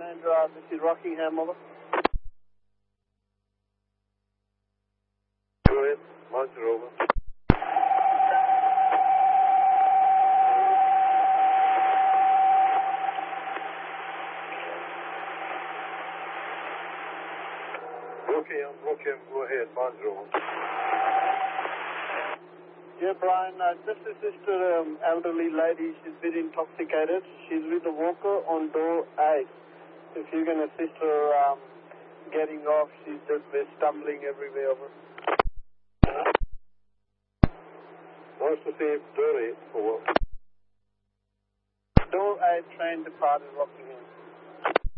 and this is Rockingham, over. Go ahead, Monster, over. Rockingham, go ahead, Monster, over. Yeah, Brian, just assist an elderly lady. She's a bit intoxicated. She's with a walker on door 8. If you can assist her getting off, she's just stumbling everywhere, over. Wants to see door 8, over. Door 8, train departed Rockingham.